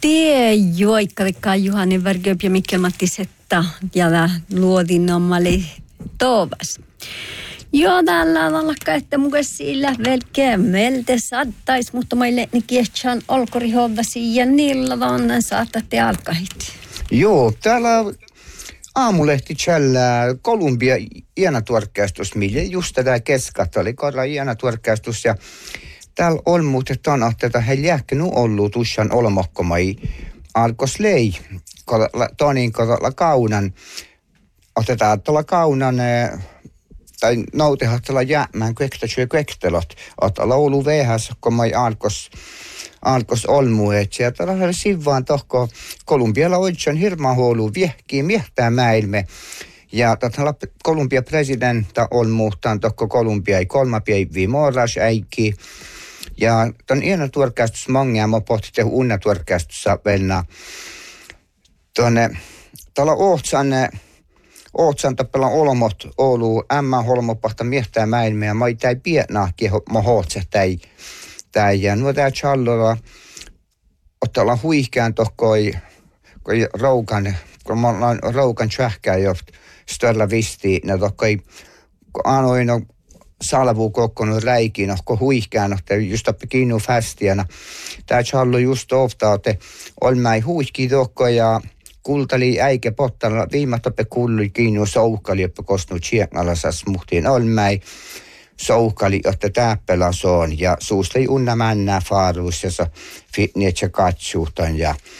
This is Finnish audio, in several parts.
Tie joikka Juhani Värgöp ja Mikkel-Matti Setta ja luotin ommali toovas. Joo, täällä on allakka, että mukaan sillä velkeä meiltä saattais, mutta meille ne kiehtsään olkorihovasi ja niillä on saatatte alkahit. Joo, täällä aamulehti tjällää Kolumbia iänatuorkästus, mille just tätä keskat oli korra iänatuorkästus ja täällä on muuten että he jääkkänyt ollut tuossa olmokkomai alkos lei, tonin kolla kaunan, otetaan tuolla kaunan tai noutehat tuolla jäämään kvektelot, että laulu vehäs, kun mai alkos olmuet. Ja tällä sivaan tohko Kolumbialla oikein hirmaa huolu viehkii miehtää mäilme. Ja tällä Kolumbia presidentta on muhtaan tohko Kolumbia ei 3 päivää morras äikki. Ja tämän iänä tuorkästys mongia mä pohti unna tuorkästyssä velna tuonne tällä Ootsan tappella olmot Oulu ämmä holmopahta miehtää mäilme ja mä ei täi pietnahki mä hootse täi ja nuo tää challolla ottaa huihkään tohkoi roukan kun mä oon roukan tsähkää jo störllä visti ne tohkoi anoin salvuu kokkonut räikin ohko huihkään ohte just oppi kiinnu fästiänä tää challo just ofta että olmäi huihki tohko ja kultali äike pottalla viimattoppe kullui kiinnu soukali joppe kostnu tsieknalasas muhtiin olmäi soukali jotta täppelä soon ja suuslei unna männää faaruus ja so fitnietsä katsuutan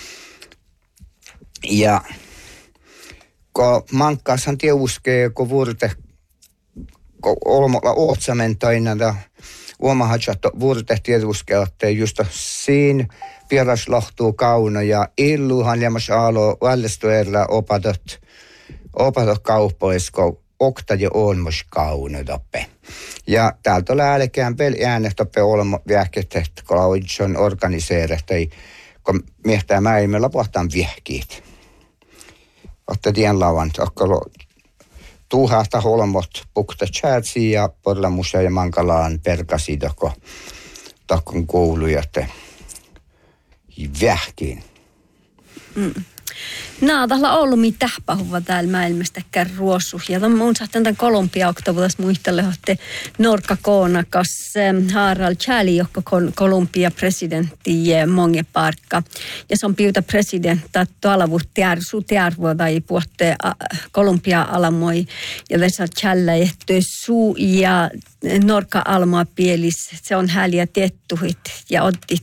ja ko mankkaashan tieuskee ko vuorte ko olmolla ootsamentaina da uomahatsatto vuorte tieuskee otte just siinä pieras lohtuu kauno ja illuhan jämäs aalo vällestuerla opatot kauppoisko okta ja olmos kauno toppe. Ja täältä on läälekään äänet toppe olmo viehket, kun on organiseerat, kun miehtää mäimellä pohtaan viehkiit. Otta tien lavan, okkalo tuuhasta olmot pukta tjäätsi ja porlamusa ja mankalaan perkasi tokkon koulujat viehkiin. Tällä on ollut mitä tähpähuva täällä maailmastäkään ruosu. Ja mun sahtan tämän Kolumbia oktovuotas muistelle, että Norka Koonakas Harald Chali, joka on Kolumbia presidentti monge parkka. Ja se on piuta presidentta tuolla tiarvoa tai puhutte Kolumbia alamoi. Ja tässä Challa ehtyy suu ja Norka almaa pielis. Se on häliä tiettuhit ja otti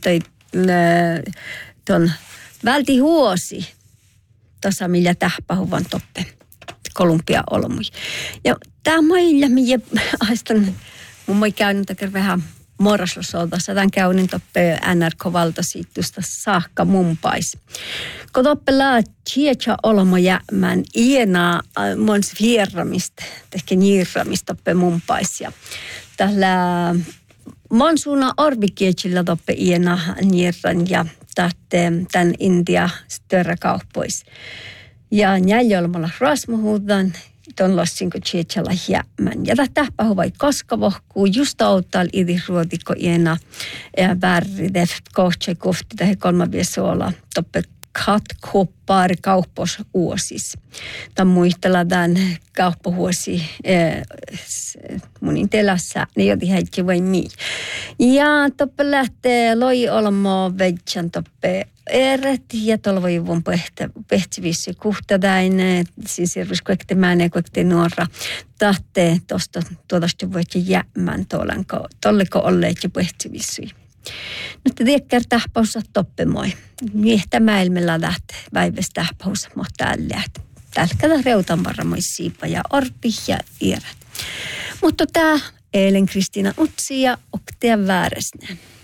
ton välti huosi. Tasa millä tähpähuvan toppe Kolumbia olmui. Ja tää mailla minä aistan, mun moi käynyt vähän morraslosoltassa, tämän käynyt toppe NRK-valtasiittusta saakka Mumpais. Kun toppe laa tjecha olmo jäämään ienaa mons vierramista, ehkä niirramista toppe Mumpais. Ja tällä monsuuna orvikietsillä toppe ienaa niirran ja tämän Intia större kauppois. Ja näljolmalla rasmuhuudan, ton lossinko tjeetsalla jäämän. Ja tähpä huvai koskavohkuu, just auttal idi ruotikko iena värri, def kohtse kofti, tähän 3 viesolla, toppe katkoppaari kauppos uosis. Tämän muistella tämän kauppahuosi mun intelässä, ne joti häikki vai mii. Ja toppe lähtee loi olmo vedjan toppe eret ja tolvoivun pehtsivissi kuhtadain, siis irviskuekte määneen kuekte nuora tahte tuosta voitte jäämään tolleko olleet jo pehtsivissi. Nyt tiedätkään tähpäussa toppemoi. Miehtä maailmalla lähtee väiväs tähpäussa, mutta täällä tälkällä reutan varmoi siipa ja orpi ja iärät. Mutta tää eilen Kristiina Utsi ja Oktea Vääräsnä.